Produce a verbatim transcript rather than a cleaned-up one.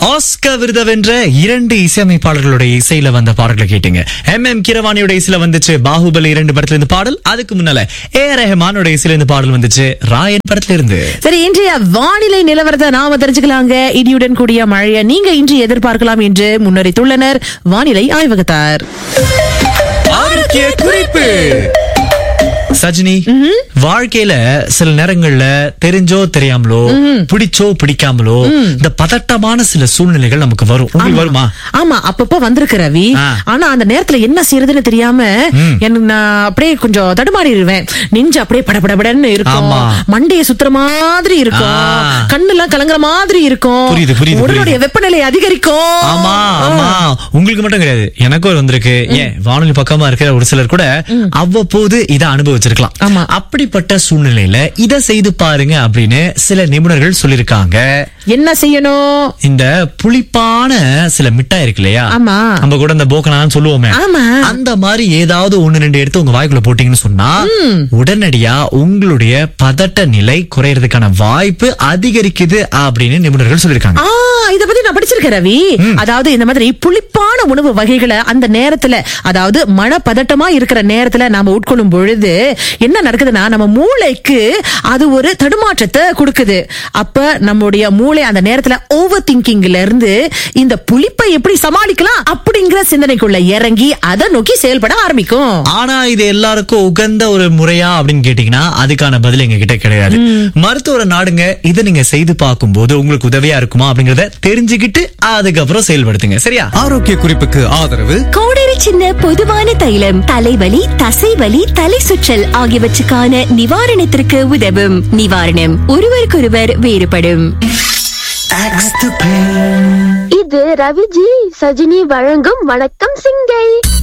Oscar விருது வென்ற இரண்டு இசையமைப்பாளர்களுடைய இசையில வந்த பாடல்களை கேட்டீங்க. எம் எம் கிரவானியோட இசையில வந்துச்சு பாகுபலி இரண்டு படத்துல இருந்து பாடல். அதுக்கு முன்னால ஏ ஆர் ரஹ்மானோட இசையில இருந்து பாடல் வந்துச்சு ராயன் படத்துல இருந்து. சரி, இன்றைய வானிலை நிலவரத்தை நாம தெரிஞ்சுக்கலாங்க. இடியுடன் கூடிய மழையை நீங்க இன்று எதிர்பார்க்கலாம் என்று முன்னறித்துள்ளனர் வானிலை ஆய்வகத்தார். ஆரோக்கிய குறிப்பு. சஜினி, வாழ்க்கையில சில நேரங்கள்ல தெரிஞ்சோ தெரியாமலோ பிடிச்சோ பிடிக்காமலோ இந்த பதட்டமான சில சூழ்நிலைகள் நமக்கு வரும். உங்களுக்கு வருமா? ஆமா, அப்பப்ப வந்திருக்கு ரவி. ஆனா அந்த நேரத்துல என்ன செய்யறதுன்னு தெரியாம எனக்கு நான் அப்படியே கொஞ்சம் தடுமாறிடுவேன். நெஞ்சு அப்படியே படபடபடன்னு இருக்கும், மண்டைய சுத்துற மாதிரி இருக்கும், கண்ணு எல்லாம் கலங்குற மாதிரி இருக்கும், உடலுடைய வெப்பநிலை அதிகரிக்கும். ஆமா ஆமா, உங்களுக்கு மட்டும் கிடையாது, எனக்கும் வந்திருக்கு. ஏன் வானொலி பக்கமா இருக்கிற ஒரு சிலர் கூட அவ்வப்போது இதை அனுபவிச்சிருக்கலாம். அப்படிப்பட்ட சூழ்நிலையில இதை செய்து பாருங்க அப்படின்னு சில நிபுணர்கள் சொல்லிருக்காங்க. என்ன செய்யணும்? இந்த புளிப்பான சில மிட்டாய் இருக்கு இல்லையா, நம்ம கூட இந்த போக்கனான்னு சொல்லுவோமே, அந்த மாதிரி ஏதாவது ஒண்ணு ரெண்டு எடுத்து உங்க வாய்க்குள்ள போட்டீங்கன்னு சொன்னா உடனடியா உங்களுடைய பதட்ட நிலை குறையறதுக்கான வாய்ப்பு அதிகரிக்குது அப்படின்னு நிபுணர்கள் சொல்லிருக்காங்க. இத பத்தி நான் படிச்சிருக்கேன் ரவி. அதாவது இந்த மாதிரி புளிப்பான உணவு வகைகளை அந்த நேரத்துல, அதாவது மன பதட்டமா இருக்கிற நேரத்துல நாம உட்கொள்ளும் பொழுது என்ன நடக்குதுன்னா நம்ம மூளைக்கு அது ஒரு தடுமாற்றத்தை கொடுக்குது. அப்ப நம்முடைய மூளை அந்த நேரத்துல ஓவர் திங்கிங்ல இருந்து இந்த புளிப்பை எப்படி சமாளிக்கலாம் அப்படிங்கிற சிந்தனைக்குள்ள இறங்கி அதை நோக்கி செயல்பட ஆரம்பிக்கும். ஆனா இது எல்லாருக்கும் உகந்த ஒரு முறையா அப்படின்னு கேட்டீங்கன்னா அதுக்கான பதில் எங்க கிட்ட கிடையாது. மருத்துவரை நாடுங்க. இதை நீங்க செய்து பார்க்கும் போது உங்களுக்கு உதவியா இருக்குமா அப்படிங்கறத தெரிஞ்சுக்கிட்டு அதுக்கப்புறம் செயல்படுத்துங்க. சரியா? ஆரோக்கிய குறிப்புக்கு ஆதரவு கோடரி சின்ன பொதுவான தைலம் தலைவலி, தசைவலி, தலை சுற்றல் ஆகியவற்றுக்கான நிவாரணத்திற்கு உதவும். நிவாரணம் ஒருவருக்கொருவர் வேறுபடும். இது ரவிஜி சஜினி வழங்கும் வணக்கம் சிங்கை.